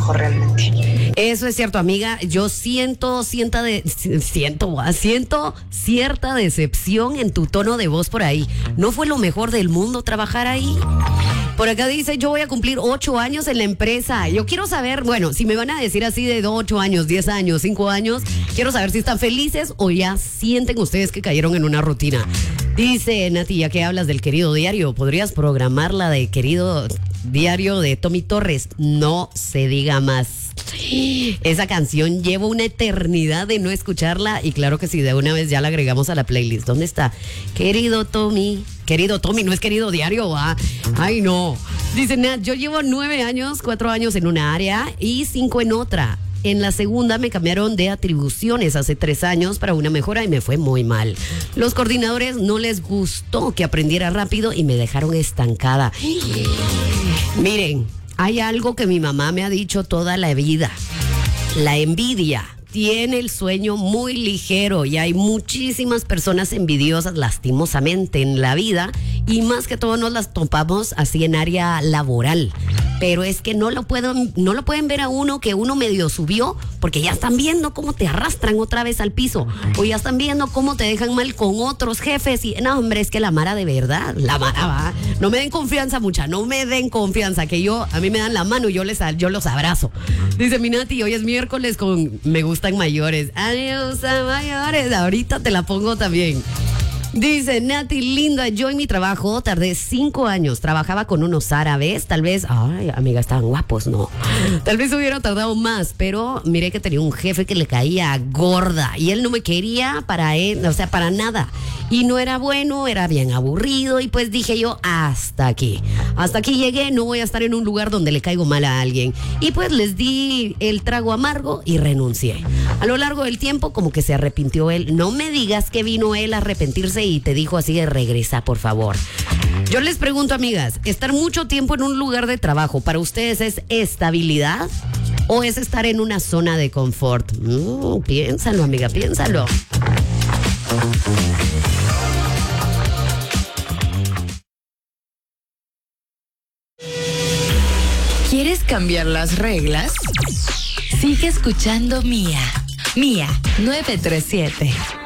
mejor realmente. Eso es cierto, amiga. Yo siento cierta decepción en tu tono de voz por ahí. ¿No fue lo mejor del mundo trabajar ahí? Por acá dice, yo voy a cumplir 8 años en la empresa. Yo quiero saber, bueno, si me van a decir así de 8 años, 10 años, 5 años, quiero saber si están felices o ya sienten ustedes que cayeron en una rutina. Dice Nati, ya que hablas del querido diario, ¿podrías programar la de querido diario de Tommy Torres? No se diga más. Esa canción llevo una eternidad de no escucharla y claro que sí, de una vez ya la agregamos a la playlist. ¿Dónde está? Querido Tommy, no es querido diario, ¿va? Ay, no. Dice Nat, yo llevo 9 años, 4 años en una área y 5 en otra. En la segunda me cambiaron de atribuciones hace 3 años para una mejora y me fue muy mal. Los coordinadores no les gustó que aprendiera rápido y me dejaron estancada. Miren, hay algo que mi mamá me ha dicho toda la vida. La envidia tiene el sueño muy ligero y hay muchísimas personas envidiosas lastimosamente en la vida y más que todo nos las topamos así en área laboral. Pero es que no lo pueden ver a uno que uno medio subió porque ya están viendo cómo te arrastran otra vez al piso o ya están viendo cómo te dejan mal con otros jefes y no, hombre, es que la Mara de verdad, la Mara va, no me den confianza mucha, no me den confianza que a mí me dan la mano y yo los abrazo. Dice mi Nati, hoy es miércoles con Me Gustan Mayores. Me gustan mayores, ahorita te la pongo también. Dice Nati, linda, yo en mi trabajo tardé 5 años, trabajaba con unos árabes, tal vez, ay, amiga, estaban guapos, no, tal vez hubiera tardado más, pero miré que tenía un jefe que le caía gorda y él no me quería para él, o sea, para nada, y no era bueno, era bien aburrido y pues dije yo, hasta aquí llegué, no voy a estar en un lugar donde le caigo mal a alguien, y pues les di el trago amargo y renuncié. A lo largo del tiempo como que se arrepintió él, no me digas que vino él a arrepentirse y te dijo así de regresa, por favor. Yo les pregunto, amigas, ¿estar mucho tiempo en un lugar de trabajo para ustedes es estabilidad o es estar en una zona de confort? Piénsalo, amiga, piénsalo. ¿Quieres cambiar las reglas? Sigue escuchando Mía 937.